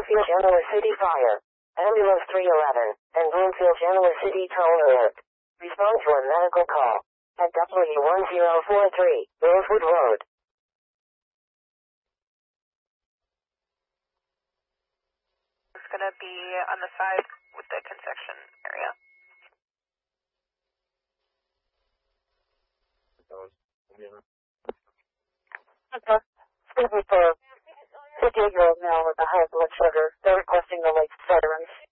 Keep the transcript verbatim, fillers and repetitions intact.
Bloomfield Genoa City Fire. Ambulance three eleven, and Bloomfield Genoa City Tone Alert. Respond to a medical call at W one zero four three, Rosewood Road. It's going to be on the side with the construction area. Okay. It's going to be for a fifty-eight-year-old male with a high blood sugar. They're requesting the lights sirens.